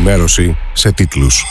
ενημέρωση σε τίτλους.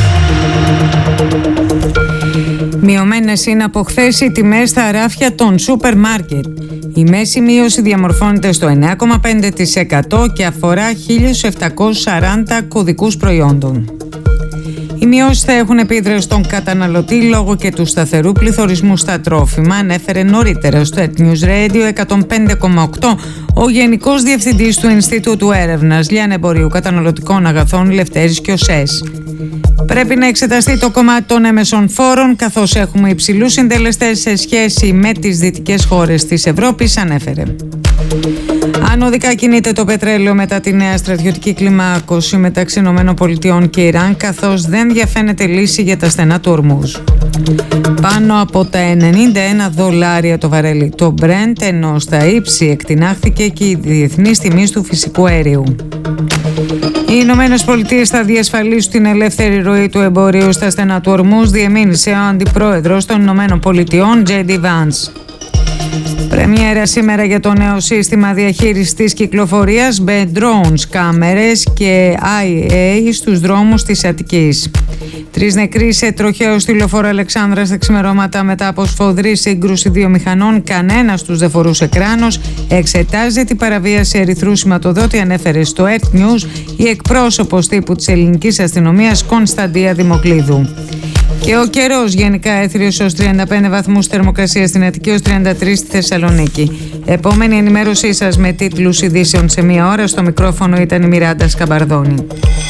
Μειωμένες είναι από χθες οι τιμές στα ράφια των σούπερ μάρκετ. Η μέση μείωση διαμορφώνεται στο 9,5% και αφορά 1.740 κωδικούς προϊόντων. Οι μειώσεις θα έχουν επίδραση στον καταναλωτή λόγω και του σταθερού πληθωρισμού στα τρόφιμα, ανέφερε νωρίτερα στο News Radio 105,8 ο Γενικός Διευθυντής του Ινστιτούτου Έρευνας Λιανεμπορίου Καταναλωτικών Αγαθών Λευτέρης Κιωσές. Πρέπει να εξεταστεί το κομμάτι των έμεσων φόρων, καθώς έχουμε υψηλούς συντελεστές σε σχέση με τις δυτικές χώρες της Ευρώπης, ανέφερε. Ανωδικά κινείται το πετρέλαιο μετά τη νέα στρατιωτική κλιμάκωση μεταξύ ΗΠΑ και Ιράν, καθώς δεν διαφαίνεται λύση για τα στενά του Ορμούζ. Πάνω από τα $91 το βαρέλι το Brent, ενώ στα ύψη εκτινάχθηκε και η διεθνής τιμή του φυσικού αερίου. Οι Ηνωμένες Πολιτείες θα διασφαλίσουν την ελεύθερη ροή του εμπορίου στα στενά του Ορμούζ, διεμήνυσε ο Αντιπρόεδρος των Ηνωμένων Πολιτειών, J.D. Vance. Πρεμιέρα σήμερα για το νέο σύστημα διαχείρισης της κυκλοφορίας με drones, κάμερες και IA στους δρόμους της Αττικής. 3 νεκροί σε τροχαίο στη λεωφόρο Αλεξάνδρας τα ξημερώματα μετά από σφοδρή σύγκρουση 2 μηχανών. Κανένας τους δεν φορούσε κράνος. Εξετάζει την παραβίαση ερυθρού σηματοδότη, ανέφερε στο Earth News η εκπρόσωπος τύπου της ελληνικής αστυνομίας Κωνσταντία Δημοκλίδου. Και ο καιρός γενικά έθριος ως 35 βαθμούς θερμοκρασία στην Αττική, ως 33 στη Θεσσαλονίκη. Επόμενη ενημέρωσή σας με τίτλους ειδήσεων σε 1 ώρα. Στο μικρόφωνο ήταν η Μιράντα Σκαμπαρδόνη.